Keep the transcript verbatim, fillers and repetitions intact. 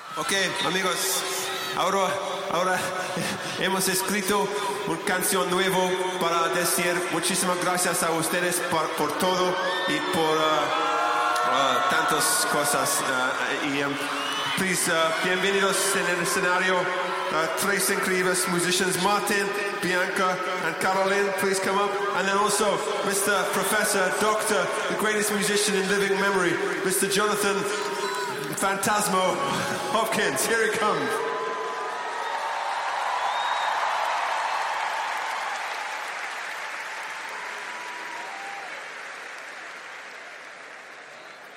Ok, amigos, ahora, ahora hemos escrito una canción nueva para decir muchísimas gracias a ustedes por, por todo y por uh, uh, tantas cosas. Uh, y um, please, uh, bienvenidos en el escenario, uh, tres increíbles musicians, Martin, Bianca, and Caroline. Please come up. And then also Mister Professor, Doctor, the greatest musician in living memory, Mister Jonathan Phantasmo Hopkins. Here he comes.